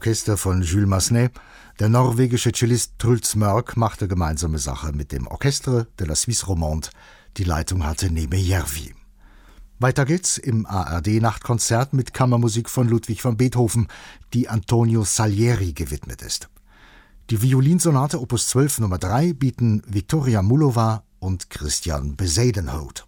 Orchester von Jules Massenet. Der norwegische Cellist Truls Mørk machte gemeinsame Sache mit dem Orchestre de la Suisse Romande. Die Leitung hatte Neme Järvi. Weiter geht's im ARD-Nachtkonzert mit Kammermusik von Ludwig van Beethoven, die Antonio Salieri gewidmet ist. Die Violinsonate Opus 12 Nummer 3 bieten Viktoria Mullova und Christian Bezuidenhout.